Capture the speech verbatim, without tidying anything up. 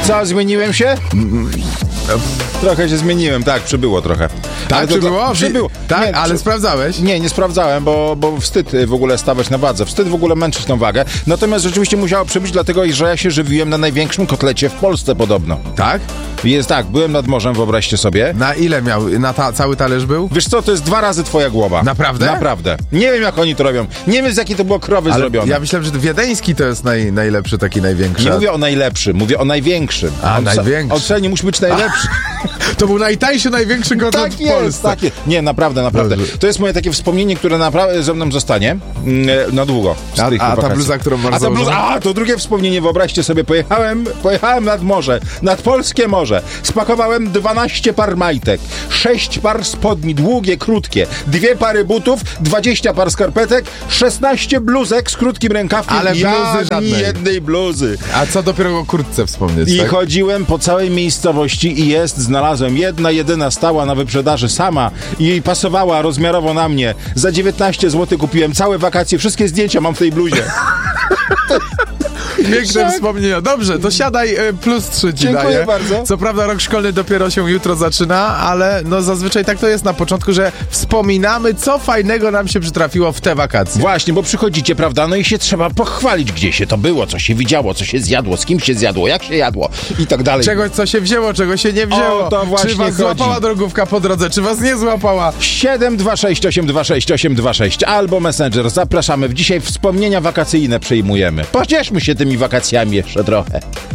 Co, zmieniłem się? Trochę się zmieniłem, tak, przybyło trochę. Tak, ale to, przybyło? To, przybyło. Tak, nie, ale przy... sprawdzałeś? Nie, nie sprawdzałem, bo, bo wstyd w ogóle stawać na wadze. Wstyd w ogóle męczyć tą wagę. Natomiast rzeczywiście musiało przybyć, dlatego że ja się żywiłem na największym kotlecie w Polsce podobno. Tak? Jest tak, byłem nad morzem, wyobraźcie sobie. Na ile miał? Na ta, cały talerz był? Wiesz co, to jest dwa razy twoja głowa. Naprawdę? Naprawdę. Nie wiem, jak oni to robią. Nie wiem, z jakiej to było krowy Ale zrobione. ja myślałem, że wiedeński to jest naj, najlepszy, taki największy. Nie mówię o najlepszym, mówię o największym. A, on największy. On wcale nie musi być najlepszy. To był najtańszy, największy kotlet Tak w jest, Polsce. tak jest. Nie, naprawdę, naprawdę. Dobrze. To jest moje takie wspomnienie, które naprawdę ze mną zostanie mm, na długo. Z A, tych a ta wakacji. bluza, którą masz a ta bluza, założoną? a, to drugie wspomnienie, wyobraźcie sobie, pojechałem, pojechałem nad morze, nad polskie morze. Spakowałem dwanaście par majtek, sześć par spodni, długie, krótkie, dwie pary butów, dwadzieścia par skarpetek, szesnaście bluzek z krótkim rękawkiem. Ale ja bluzy ani żadnej. jednej bluzy. A co dopiero o kurtce wspomnieć, I tak? chodziłem po całej miejscowości i jest, znalazłem jedna, jedyna stała na wyprzedaży sama i pasowała rozmiarowo na mnie. Za dziewiętnaście złotych kupiłem całe wakacje, wszystkie zdjęcia mam w tej bluzie. Piękne Tak. wspomnienia. Dobrze, to siadaj, e, plus trzy ci Dziękuję daję. bardzo. Co prawda rok szkolny dopiero się jutro zaczyna, ale no zazwyczaj tak to jest na początku, że wspominamy, co fajnego nam się przytrafiło w te wakacje. Właśnie, bo przychodzicie, prawda, no i się trzeba pochwalić, gdzie się to było, co się widziało, co się zjadło, z kim się zjadło, jak się jadło i tak dalej. Czegoś, co się wzięło, czego się nie wzięło. O, to właśnie czy was chodzi. złapała drogówka po drodze, czy was nie złapała? siedem dwa sześć osiem dwa sześć osiem dwa sześć albo Messenger. Zapraszamy. Dzisiaj wspomnienia wakacyjne przyjmujemy. Pocieszmy się tymi wakacjami jeszcze trochę.